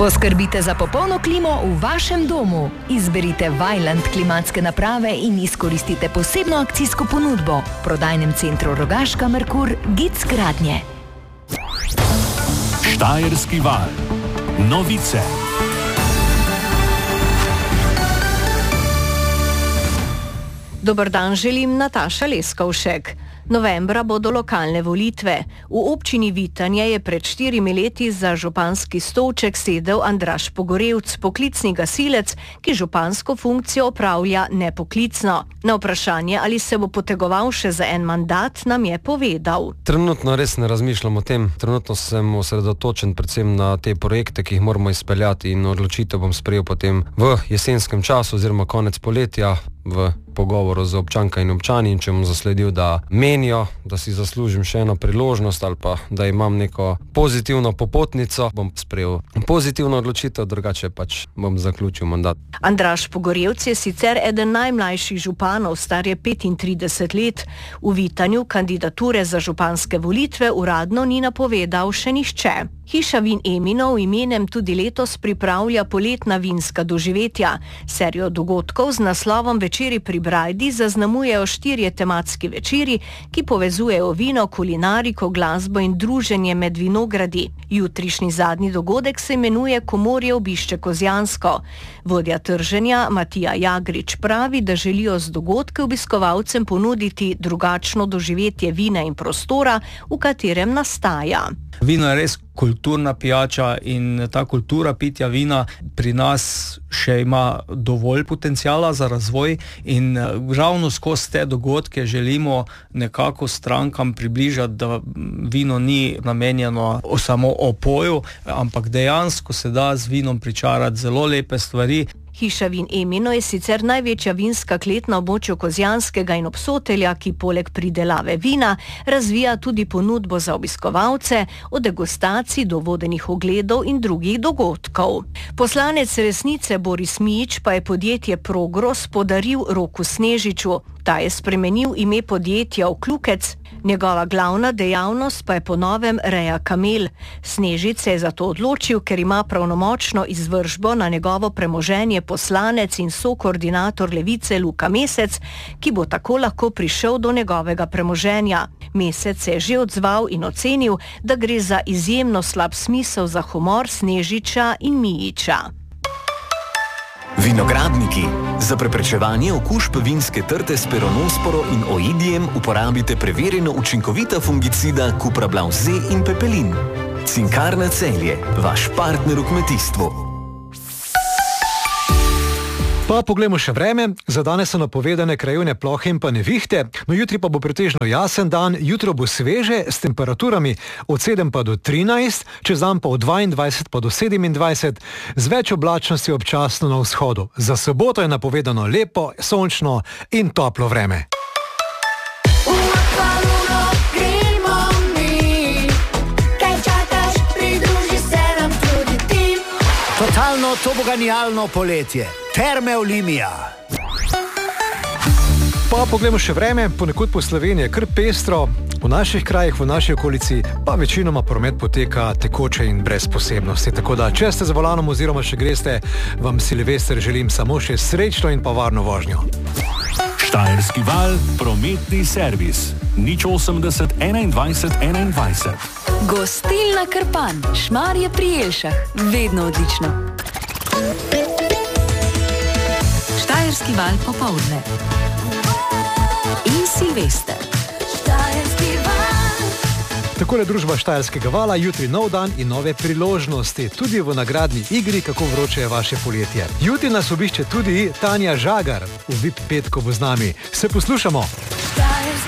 Poskrbite za popolno klimo v vašem domu. Izberite Vaillant klimatske naprave in izkoristite posebno akcijsko ponudbo v prodajnem centru Rogaška Merkur Gic Gradnje. Štajerski val. Novice. Dober dan želim, Nataša Leskovšek. Novembra bodo lokalne volitve. V občini Vitanje je pred 4 leti za županski stolček sedel Andraž Pogorevc, poklicni gasilec, ki župansko funkcijo opravlja nepoklicno. Na vprašanje, ali se bo potegoval še za en mandat, nam je povedal. Trenutno res ne razmišljam o tem. Trenutno sem osredotočen predvsem na te projekte, ki jih moramo izpeljati, in odločitev bom sprejel potem v jesenskem času oziroma konec poletja v pogovoru z občankami in občani, in če bom zasledil, da menijo, da si zaslužim še eno priložnost ali pa da imam neko pozitivno popotnico, bom sprejel pozitivno odločitev, drugače pač bom zaključil mandat. Andraž Pogorevc je sicer eden najmlajših županov, star je 35 let. V Vitanju kandidature za županske volitve uradno ni napovedal še nihče. Hiša Vin Emino v imenem tudi letos pripravlja poletna vinska doživetja. Serijo dogodkov z naslovom Večeri pri Brajdi zaznamujejo 4 tematski večeri, ki povezujejo vino, kulinariko, glasbo in druženje med vinogradi. Jutrišnji zadnji dogodek se imenuje Komorje obišče Kozjansko. Vodja trženja Matija Jagrič pravi, da želijo z dogodke obiskovalcem ponuditi drugačno doživetje vina in prostora, v katerem nastaja. Vino je res kulturna pijača in ta kultura pitja vina pri nas še ima dovolj potencijala za razvoj, in ravno skozi te dogodke želimo nekako strankam približati, da vino ni namenjeno samo opoju, ampak dejansko se da z vinom pričarati zelo lepe stvari. Hiša Vin Emino je sicer največja vinska klet na območju Kozjanskega in Obsotelja, ki poleg pridelave vina razvija tudi ponudbo za obiskovalce, od degustacij do vodenih ogledov in drugih dogodkov. Poslanec Resnice Boris Mijić pa je podjetje Progros podaril Roku Snežiču. Ta je spremenil ime podjetja v Klukec. Njegova glavna dejavnost pa je po novem reja kamel. Snežič se je zato odločil, ker ima pravnomočno izvršbo na njegovo premoženje poslanec in sokoordinator Levice Luka Mesec, ki bo tako lahko prišel do njegovega premoženja. Mesec se je že odzval in ocenil, da gre za izjemno slab smisel za humor Snežiča in Mijića. Vinogradniki. Za preprečevanje okužb vinske trte s peronosporo in oidijem uporabite preverjeno učinkovita fungicida Cuprablau Z in Pepelin. Cinkarna Celje, vaš partner v kmetijstvu. Pa poglejmo še vreme. Za danes so napovedane krajevne plohe in pa nevihte. No, jutri pa bo pretežno jasen dan, jutro bo sveže s temperaturami od 7 pa do 13, čez dan pa od 22 pa do 27, z več oblačnosti občasno na vzhodu. Za soboto je napovedano lepo, sončno in toplo vreme. Totalno toboganijalno poletje. Terme Olimia. Pa poglejmo še vreme. Ponekod po Sloveniji je kar pestro. V naših krajih, v naši okolici pa večinoma promet poteka tekoče in brez posebnosti. Tako da, če ste za volanom oziroma še greste, vam Silvester želim samo še srečno in pa varno vožnjo. Štajerski val, prometni servis. 080 21 21. Gostilna Krpan, Šmarje pri Jelšah, vedno odlično. Štajerski val popoldne. In Silvester. Štajerski val. Takole družba Štajerskega vala, jutri nov dan in nove priložnosti, tudi v nagradni igri, kako vroče je vaše poletje. Jutri nas obišče tudi Tanja Žagar, v VIP petku bo z nami. Se poslušamo!